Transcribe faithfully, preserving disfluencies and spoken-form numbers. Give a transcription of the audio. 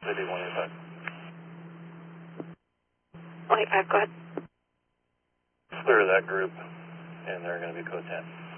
They do one eighty-five. one eighty-five, go ahead. Clear that group, and they're going to be code ten.